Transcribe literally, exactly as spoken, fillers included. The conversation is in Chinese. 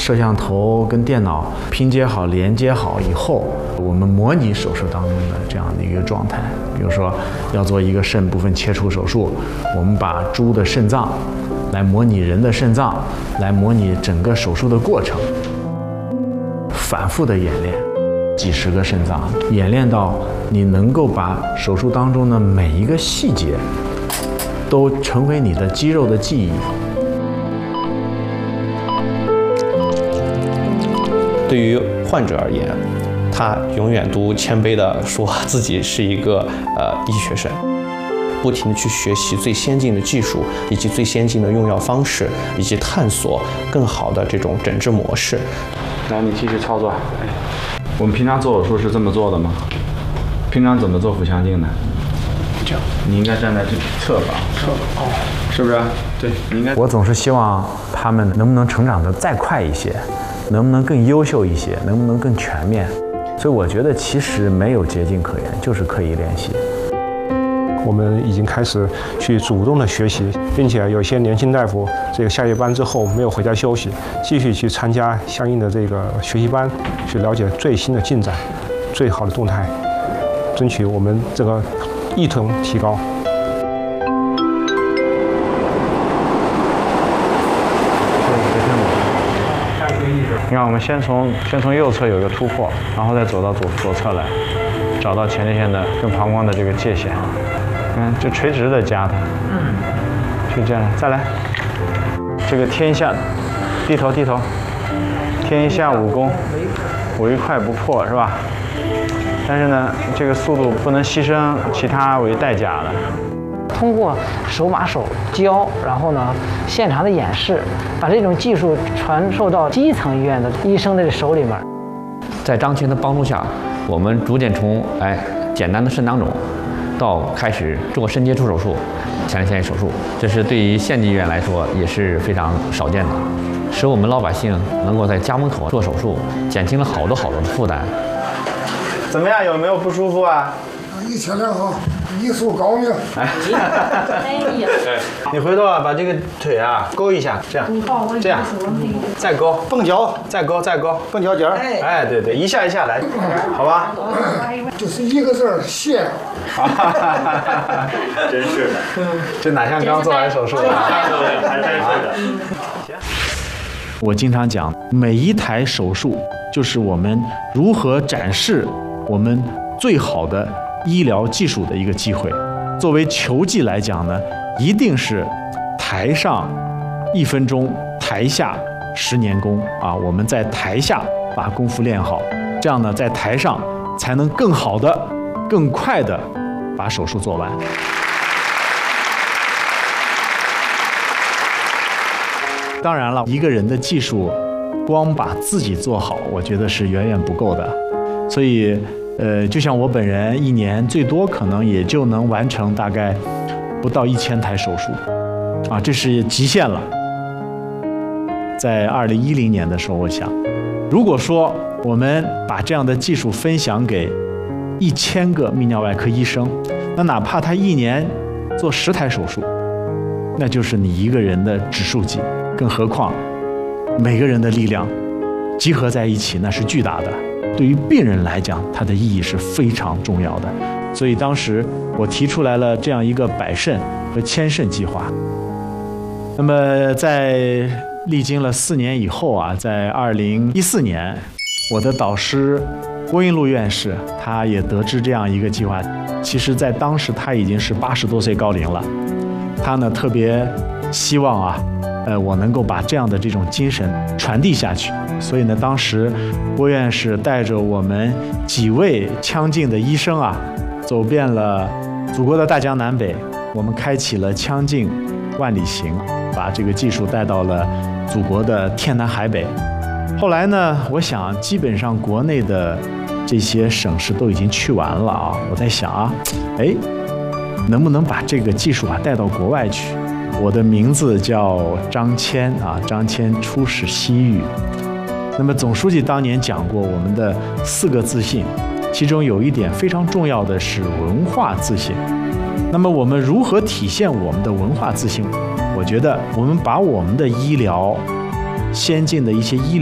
摄像头跟电脑拼接好、连接好以后，我们模拟手术当中的这样的一个状态。比如说，要做一个肾部分切除手术，我们把猪的肾脏来模拟人的肾脏，来模拟整个手术的过程，反复的演练。几十个肾脏，演练到你能够把手术当中的每一个细节都成为你的肌肉的记忆。 对于患者而言，他永远都谦卑地说自己是一个呃医学生，不停地去学习最先进的技术，以及最先进的用药方式，以及探索更好的这种诊治模式。 来，你继续操作。我们平常做手术是这么做的吗？平常怎么做腹腔镜的？这样，你应该站在这侧方，侧哦，是不是？对，你应该。 我总是希望他们能不能成长得再快一些，能不能更优秀一些，能不能更全面。所以我觉得其实没有捷径可言，就是刻意练习。 我们已经开始去主动的学习，并且有些年轻大夫这个下夜班之后没有回家休息，继续去参加相应的这个学习班，去了解最新的进展、最好的动态，争取我们这个一同提高。 你看，我们先从先从右侧有一个突破，然后再走到左左侧来，找到前列腺的跟膀胱的这个界限。嗯，就垂直的夹它，嗯，就这样，再来，这个天下，低头低头，天下武功，唯快不破是吧？但是呢，这个速度不能牺牲其他为代价的。 通过手把手教，然后呢，现场的演示，把这种技术传授到基层医院的医生的手里面。 在张青的帮助下，我们逐渐从哎简单的肾囊肿，到开始做肾接触手术、前列腺手术，这是对于县级医院来说也是非常少见的，使我们老百姓能够在家门口做手术，减轻了好多好多的负担。 怎么样？有没有不舒服啊？ 一切良好，医术高明。 哎，你回头啊，把这个腿啊勾一下，这样，这样，再勾，蹦脚，再勾，再勾，蹦脚尖儿。哎，对对，一下一下来，好吧？ 就是一个字儿，谢。 真是的， 这哪像刚做完手术啊？ 还真是的。 我经常讲，每一台手术就是我们如何展示我们最好的医疗技术的一个机会。作为球技来讲呢，一定是台上一分钟，台下十年功啊！我们在台下把功夫练好，这样呢，在台上才能更好的、更快的把手术做完。当然了，一个人的技术，光把自己做好，我觉得是远远不够的。所以，呃，就像我本人一年最多可能也就能完成大概不到一千台手术，啊，这是极限了。在二零一零年的时候，我想，如果说我们把这样的技术分享给一千个泌尿外科医生，那哪怕他一年做十台手术，那就是你一个人的指数级。更何况，每个人的力量集合在一起，那是巨大的。对于病人来讲，它的意义是非常重要的。所以当时我提出来了这样一个百肾和千肾计划。那么在历经了四年以后啊，在二零一四年，我的导师郭英禄院士他也得知这样一个计划。其实，在当时他已经是八十多岁高龄了，他呢特别希望啊。呃，我能够把这样的这种精神传递下去，所以呢，当时郭院士带着我们几位腔镜的医生啊，走遍了祖国的大江南北，我们开启了腔镜万里行，把这个技术带到了祖国的天南海北。后来呢，我想基本上国内的这些省市都已经去完了啊，我在想啊，哎，能不能把这个技术啊带到国外去？我的名字叫张骞啊，张骞出使西域。那么总书记当年讲过我们的四个自信，其中有一点非常重要的是文化自信。那么我们如何体现我们的文化自信？我觉得我们把我们的医疗先进的一些医疗